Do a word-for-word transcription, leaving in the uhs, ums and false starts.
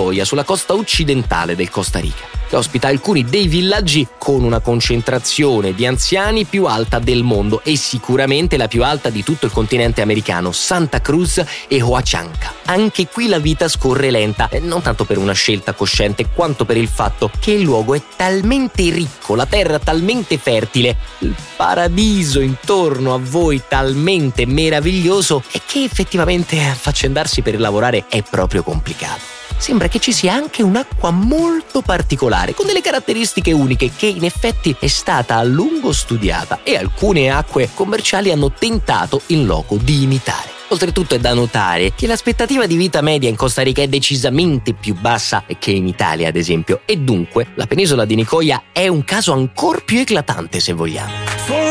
Nicoya, sulla costa occidentale del Costa Rica, che ospita alcuni dei villaggi con una concentrazione di anziani più alta del mondo e sicuramente la più alta di tutto il continente americano, Santa Cruz e Huachanca. Anche qui la vita scorre lenta, non tanto per una scelta cosciente quanto per il fatto che il luogo è talmente ricco, la terra talmente fertile, il paradiso intorno a voi talmente meraviglioso e che effettivamente affaccendarsi per lavorare è proprio complicato. Sembra che ci sia anche un'acqua molto particolare, con delle caratteristiche uniche che in effetti è stata a lungo studiata e alcune acque commerciali hanno tentato in loco di imitare. Oltretutto è da notare che l'aspettativa di vita media in Costa Rica è decisamente più bassa che in Italia, ad esempio, e dunque la penisola di Nicoya è un caso ancora più eclatante, se vogliamo.